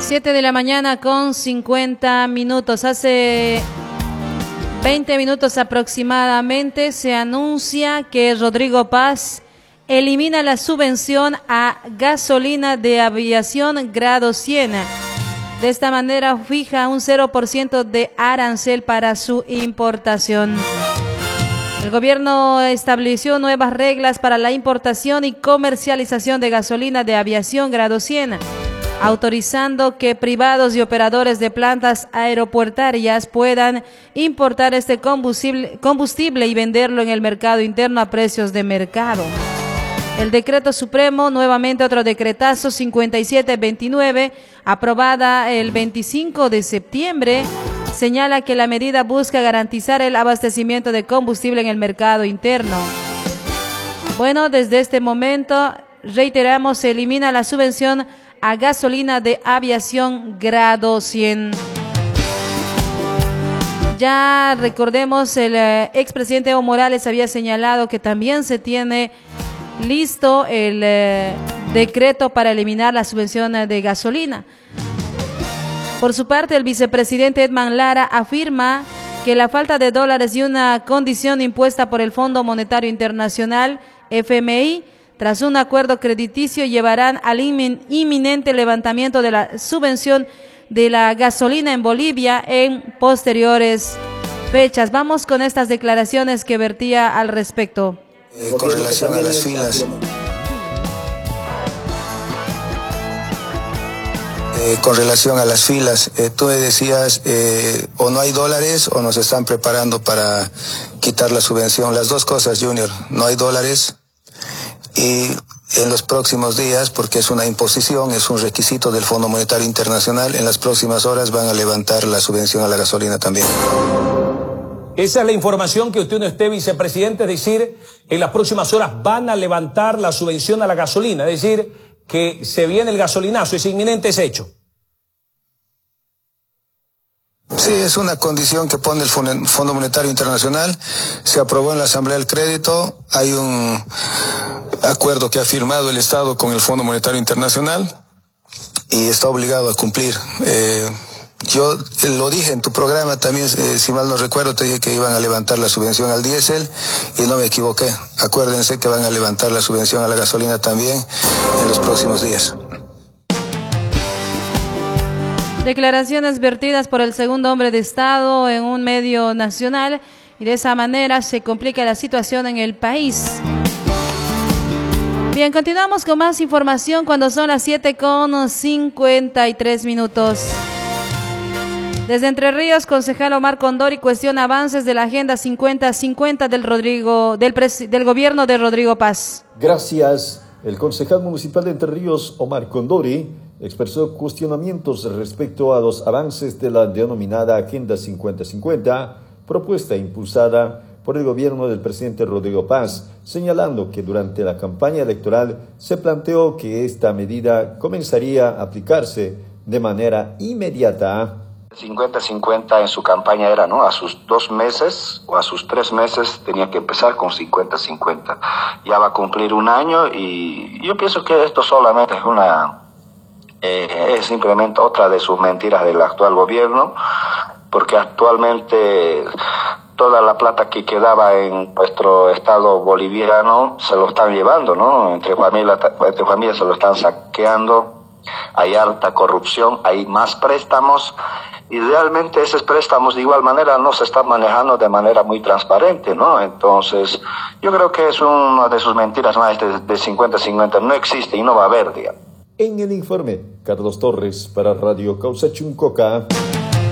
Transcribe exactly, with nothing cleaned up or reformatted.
siete de la mañana con cincuenta minutos. Hace veinte minutos aproximadamente se anuncia que Rodrigo Paz elimina la subvención a gasolina de aviación grado cien. De esta manera fija un cero por ciento de arancel para su importación. El gobierno estableció nuevas reglas para la importación y comercialización de gasolina de aviación grado cien, autorizando que privados y operadores de plantas aeropuertarias puedan importar este combustible, combustible y venderlo en el mercado interno a precios de mercado. El decreto supremo, nuevamente otro decretazo cincuenta y siete veintinueve, aprobada el veinticinco de septiembre, señala que la medida busca garantizar el abastecimiento de combustible en el mercado interno. Bueno, desde este momento, reiteramos, se elimina la subvención a gasolina de aviación grado cien. Ya recordemos, el eh, expresidente Evo Morales había señalado que también se tiene listo el eh, decreto para eliminar la subvención de gasolina. Por su parte, el vicepresidente Edman Lara afirma que la falta de dólares y una condición impuesta por el Fondo Monetario Internacional, F M I, tras un acuerdo crediticio, llevarán al inminente levantamiento de la subvención de la gasolina en Bolivia en posteriores fechas. Vamos con estas declaraciones que vertía al respecto. Eh, con relación a las filas, eh, con relación a las filas, eh, tú me decías, eh, o no hay dólares o nos están preparando para quitar la subvención. Las dos cosas, Junior, no hay dólares y en los próximos días, porque es una imposición, es un requisito del Fondo Monetario Internacional, en las próximas horas van a levantar la subvención a la gasolina también. Esa es la información que usted no esté, vicepresidente, es decir, en las próximas horas van a levantar la subvención a la gasolina, es decir, que se viene el gasolinazo, es inminente ese hecho. Sí, es una condición que pone el Fondo Monetario Internacional, se aprobó en la Asamblea del Crédito, hay un acuerdo que ha firmado el Estado con el Fondo Monetario Internacional y está obligado a cumplir. Eh, Yo lo dije en tu programa también, eh, si mal no recuerdo, te dije que iban a levantar la subvención al diésel y no me equivoqué. Acuérdense que van a levantar la subvención a la gasolina también en los próximos días. Declaraciones vertidas por el segundo hombre de Estado en un medio nacional, y de esa manera se complica la situación en el país. Bien, continuamos con más información cuando son las siete con cincuenta y tres minutos. Desde Entre Ríos, concejal Omar Condori cuestiona avances de la Agenda cincuenta cincuenta del, Rodrigo, del, pres, del gobierno de Rodrigo Paz. Gracias. El concejal municipal de Entre Ríos, Omar Condori, expresó cuestionamientos respecto a los avances de la denominada Agenda cincuenta cincuenta, propuesta impulsada por el gobierno del presidente Rodrigo Paz, señalando que durante la campaña electoral se planteó que esta medida comenzaría a aplicarse de manera inmediata. cincuenta cincuenta en su campaña era, ¿no? A sus dos meses o a sus tres meses tenía que empezar con cincuenta cincuenta. Ya va a cumplir un año y yo pienso que esto solamente es una, eh, es simplemente otra de sus mentiras del actual gobierno, porque actualmente toda la plata que quedaba en nuestro estado boliviano se lo están llevando, ¿no? Entre familias, entre familias se lo están saqueando, hay harta corrupción, hay más préstamos. Y realmente esos préstamos de igual manera no se están manejando de manera muy transparente, ¿no? Entonces, yo creo que es una de sus mentiras más de, de cincuenta cincuenta. No existe y no va a haber, digamos. En el informe, Carlos Torres para Radio Causa Chuncoca.